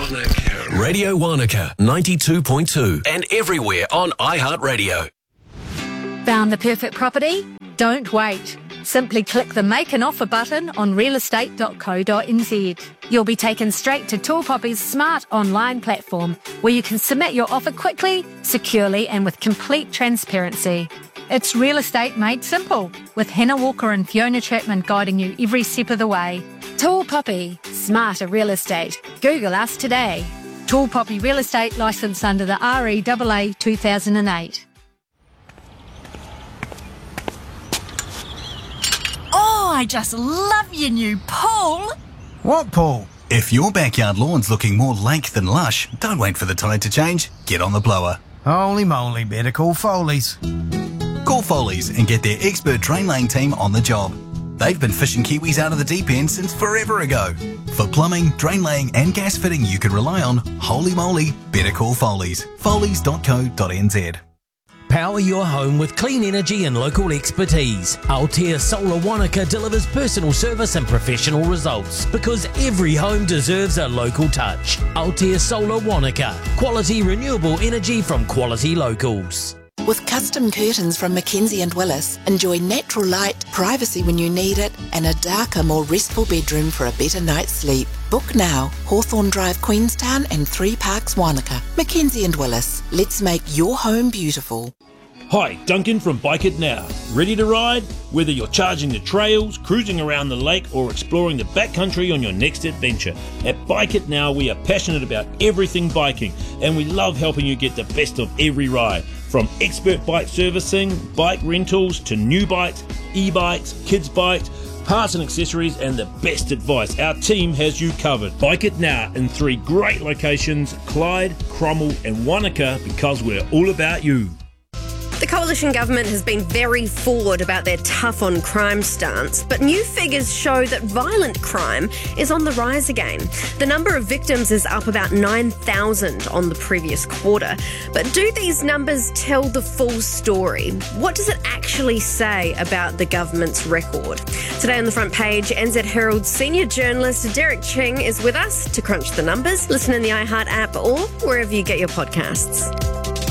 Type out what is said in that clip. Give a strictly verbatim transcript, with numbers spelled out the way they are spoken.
Wanaka. Radio Wanaka ninety-two point two and everywhere on iHeartRadio. Found the perfect property? Don't wait. Simply click the Make an Offer button on real estate dot co dot n z. You'll be taken straight to Tall Poppy's smart online platform where you can submit your offer quickly, securely and with complete transparency. It's real estate made simple, with Hannah Walker and Fiona Chapman guiding you every step of the way. Tall Poppy, smarter real estate. Google us today. Tall Poppy Real Estate, licensed under the R E A A two thousand eight. Oh, I just love your new pool. What pool? If your backyard lawn's looking more lake than lush, don't wait for the tide to change. Get on the blower. Holy moly, better call Foley's. Call Foley's and get their expert drain laying team on the job. They've been fishing Kiwis out of the deep end since forever ago. For plumbing, drain laying and gas fitting you can rely on, holy moly, better call Foley's. Foley's dot co dot n z. Power your home with clean energy and local expertise. Altea Solar Wanaka delivers personal service and professional results because every home deserves a local touch. Altea Solar Wanaka. Quality renewable energy from quality locals. With custom curtains from Mackenzie and Willis, enjoy natural light, privacy when you need it, and a darker, more restful bedroom for a better night's sleep. Book now. Hawthorne Drive, Queenstown and Three Parks, Wanaka. Mackenzie and Willis. Let's make your home beautiful. Hi, Duncan from Bike It Now. Ready to ride? Whether you're charging the trails, cruising around the lake or exploring the backcountry on your next adventure, at Bike It Now we are passionate about everything biking and we love helping you get the best of every ride. From expert bike servicing, bike rentals to new bikes, e-bikes, kids bikes, parts and accessories and the best advice. Our team has you covered. Bike It Now in three great locations, Clyde, Cromwell and Wanaka, because we're all about you. The Coalition Government has been very forward about their tough on crime stance, but new figures show that violent crime is on the rise again. The number of victims is up about nine thousand on the previous quarter. But do these numbers tell the full story? What does it actually say about the government's record? Today on the front page, N Z Herald senior journalist Derek Ching is with us to crunch the numbers. Listen in the iHeart app or wherever you get your podcasts.